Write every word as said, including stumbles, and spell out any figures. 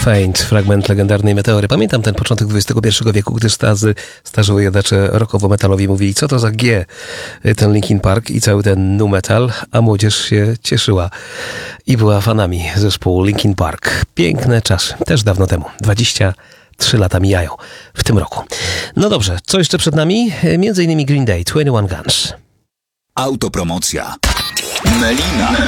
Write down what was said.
Faint, fragment legendarnej Meteory. Pamiętam ten początek dwudziestego pierwszego wieku, gdy starzy, starzy jadacze rockowo-metalowi mówili, co to za G, ten Linkin Park i cały ten nu metal, a młodzież się cieszyła i była fanami zespołu Linkin Park. Piękne czasy, też dawno temu, dwadzieścia trzy lata mijają w tym roku. No dobrze, co jeszcze przed nami? Między innymi Green Day, dwadzieścia jeden Guns. Autopromocja. Melina.